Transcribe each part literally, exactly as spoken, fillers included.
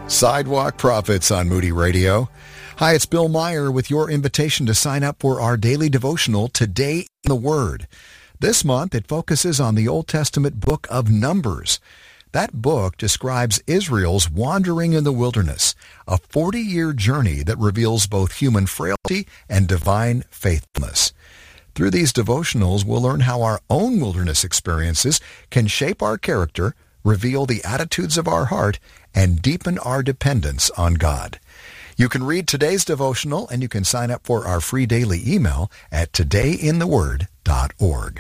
Sidewalk Prophets on Moody Radio. Hi, it's Bill Meyer with your invitation to sign up for our daily devotional, Today in the Word. This month, it focuses on the Old Testament book of Numbers. That book describes Israel's wandering in the wilderness, a forty-year journey that reveals both human frailty and divine faithfulness. Through these devotionals, we'll learn how our own wilderness experiences can shape our character, reveal the attitudes of our heart, and deepen our dependence on God. You can read today's devotional, and you can sign up for our free daily email at today in the word dot org.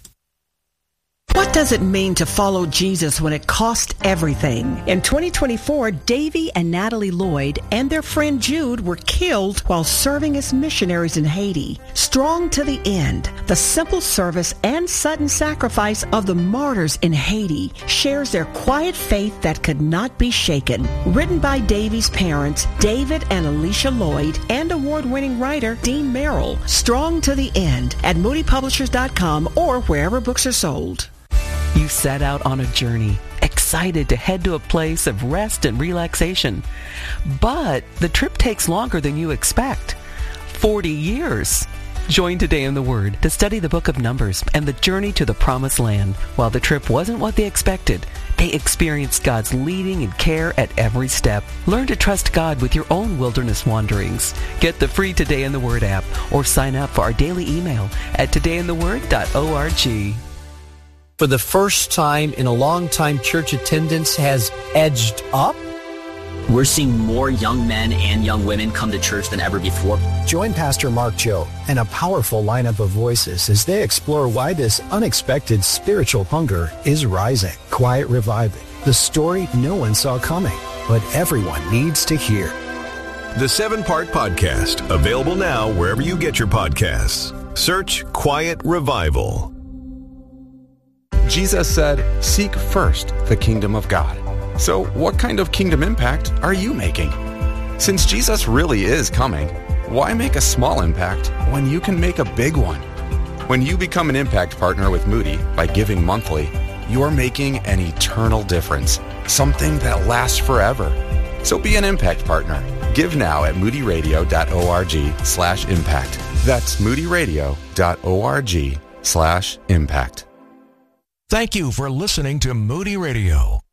What does it mean to follow Jesus when it costs everything? In twenty twenty-four, Davy and Natalie Lloyd and their friend Jude were killed while serving as missionaries in Haiti. Strong to the end, the simple service and sudden sacrifice of the martyrs in Haiti shares their quiet faith that could not be shaken. Written by Davy's parents, David and Alicia Lloyd, and award-winning writer Dean Merrill. Strong to the end at moody publishers dot com or wherever books are sold. You set out on a journey, excited to head to a place of rest and relaxation. But the trip takes longer than you expect. Forty years. Join Today in the Word to study the book of Numbers and the journey to the Promised Land. While the trip wasn't what they expected, they experienced God's leading and care at every step. Learn to trust God with your own wilderness wanderings. Get the free Today in the Word app or sign up for our daily email at today in the word dot org. For the first time in a long time, church attendance has edged up. We're seeing more young men and young women come to church than ever before. Join Pastor Mark Joe and a powerful lineup of voices as they explore why this unexpected spiritual hunger is rising. Quiet Revival, the story no one saw coming, but everyone needs to hear. The seven-part podcast, available now wherever you get your podcasts. Search Quiet Revival. Jesus said, seek first the kingdom of God. So what kind of kingdom impact are you making? Since Jesus really is coming, why make a small impact when you can make a big one? When you become an impact partner with Moody by giving monthly, you are making an eternal difference, something that lasts forever. So be an impact partner. Give now at moody radio dot org slash impact. That's moody radio dot org slash impact. Thank you for listening to Moody Radio.